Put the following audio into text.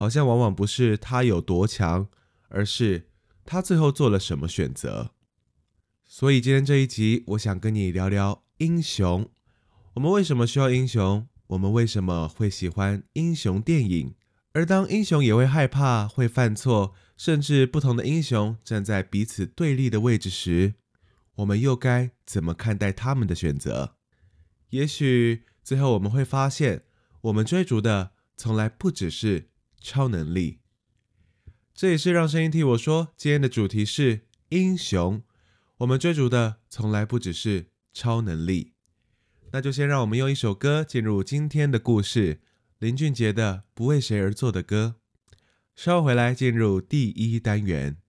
好像往往不是他有多强，而是他最后做了什么选择。所以今天这一集，我想跟你聊聊英雄。我们为什么需要英雄？我们为什么会喜欢英雄电影？而当英雄也会害怕、会犯错，甚至不同的英雄站在彼此对立的位置时，我们又该怎么看待他们的选择？也许最后我们会发现，我们追逐的从来不只是超能力。这也是让声音替我说，今天的主题是英雄。我们追逐的从来不只是超能力。那就先让我们用一首歌进入今天的故事，林俊杰的《不为谁而作的歌》。稍后回来进入第一单元。